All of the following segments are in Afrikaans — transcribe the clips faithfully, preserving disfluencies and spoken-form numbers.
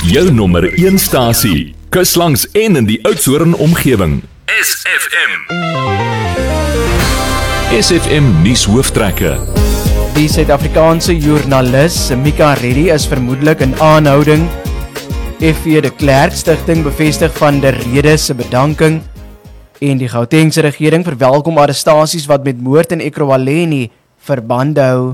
Jou nommer een stasie, kuslangs en in die Oudtshoorn omgewing. S F M. S F M nuus hooftrekke. Die Suid-Afrikaanse joernalis Mika Reddy is vermoedelik in aanhouding. F V de Klerk Stichting bevestig van der Rede se bedanking. En die Gautengse regering verwelkom arrestasies wat met moord in Ekurhuleni verband hou.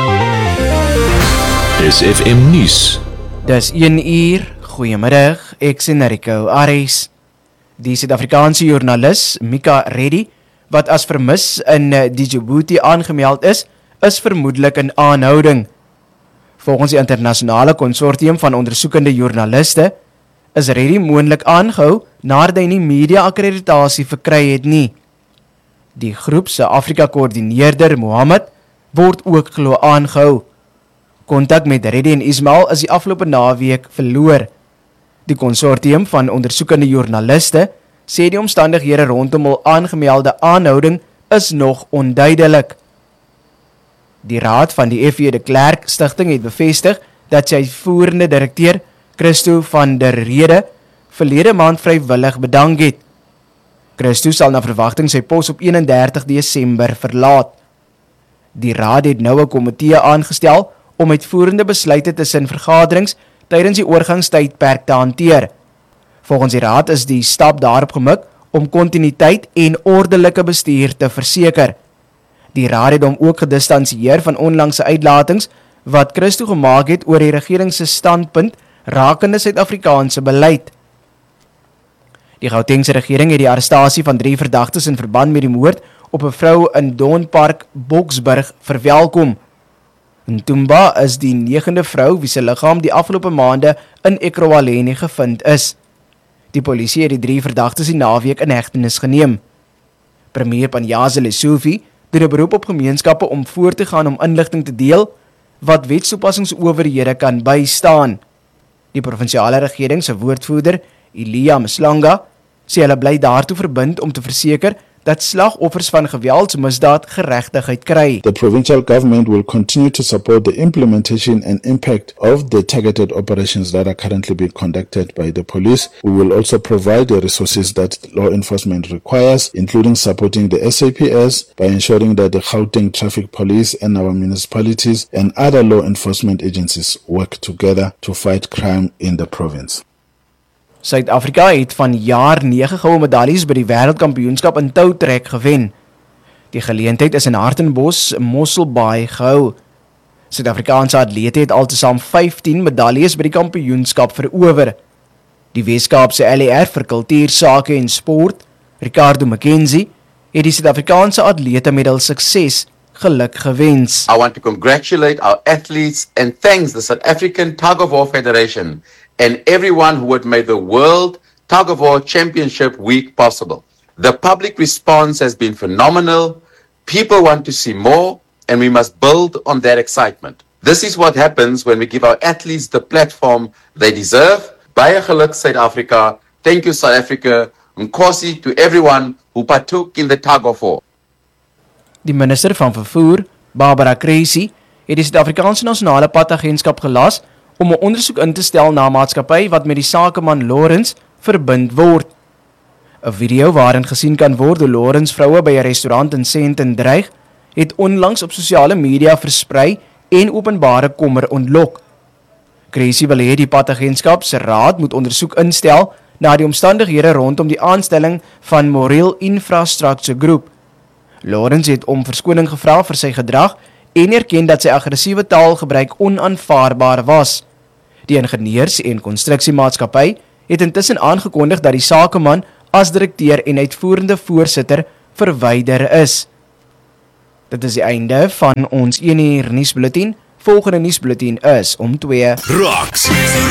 S F M nuus. Dis een uur, goeiemiddag, ek sien Rico Aries. Die Suid-Afrikaanse joernalis Mika Reddy, wat as vermis in die Djibouti aangemeld is, is vermoedelik in aanhouding. Volgens die internasionale konsortium van ondersoekende joernaliste, is Reddy moontlik aangehou nadat hy nie media akkreditasie verkry het nie. Die groep se Afrika-koördineerder Mohammed word ook glo aangehou. Kontak met Reddy en Ismail is die afgelope naweek verloor. Die konsortium van ondersoekende joernaliste sê die omstandighede rondom hul aangemelde aanhouding is nog onduidelik. Die raad van die F V de Klerk Stichting het bevestig dat sy voerende direkteur Christo van der Rede verlede maand vrywillig bedank het. Christo sal na verwagting sy pos op eenendertig Desember verlaat. Die raad het nou 'n komitee aangestel om uitvoerende besluite tussen vergaderings tydens die oorgangstydperk te hanteer. Volgens die raad is die stap daarop gemik om kontinuïteit en ordelike bestuur te verseker. Die raad het hom ook gedistansieer van onlangse uitlatings wat Christo gemaak het oor die regering se standpunt rakende Suid-Afrikaanse beleid. Die Gautengse regering het die arrestasie van drie verdagtes in verband met die moord op 'n vrou in Donpark, Boksburg verwelkom. Ntumba is die negende vrou wie se liggaam die afgelope maande in Ekurhuleni gevind is. Die polisie het die drie verdagtes die naweek in hegtenis geneem. Premier Panyaza Lesufi doen 'n beroep op gemeenskappe om voort te gaan om inligting te deel wat wetstoepassingsowerhede kan bystaan. Die provinsiale regering se woordvoerder, Elia Mslanga, sê hulle bly daartoe verbind om te verseker dat slagoffers van geweldsmisdaad geregtigheid kry. The provincial government will continue to support the implementation and impact of the targeted operations that are currently being conducted by the police. We will also provide the resources that law enforcement requires, including supporting the S A P S by ensuring that the Gauteng Traffic Police and our municipalities and other law enforcement agencies work together to fight crime in the province. Suid-Afrika het van jaar nege goue medaljes by die wêreldkampioenskap in toutrek gewen. Die geleentheid is in Hartenbos, Mosselbaai gehou. Suid-Afrikaanse atlete het altesaam vyftien medaljes by die kampioenskap verower. Die Weskaapse L E R vir kultuur, sake en sport, Ricardo McKenzie, het die Suid-Afrikaanse atlete met hul sukses geluk gewens. I want to congratulate our athletes and thanks the South African Tug of War Federation and everyone who had made the World Tug of War Championship Week possible. The public response has been phenomenal. People want to see more, and we must build on that excitement. This is what happens when we give our athletes the platform they deserve. Baie geluk, South Africa. Thank you, South Africa. Nkosi to everyone who partook in the tug of war. Die minister van vervoer, Barbara Creecy, het die Suid-Afrikaanse Nasionale Padagentskap gelas om 'n ondersoek in te stel na 'n maatskappy wat met die sakeman Lawrence verbind word. 'n Video waarin gesien kan word hoe Lawrence vroue by 'n restaurant in Sandton dreig, het onlangs op sosiale media versprei en openbare kommer ontlok. Creecy wil hê die padagentskap se raad moet ondersoek instel na die omstandighede rondom die aanstelling van Moreel Infrastructure Group. Lawrence het om verskoning gevra vir sy gedrag en erken dat sy aggressiewe taalgebruik onaanvaarbaar was. Die ingenieurs- en konstruksiemaatskappy het intussen aangekondig dat die sakeman as direkteur en uitvoerende voorsitter verwyder is. Dit is die einde van ons een uur nuusbulletin. Volgende nuusbulletin is om twee. Rocks,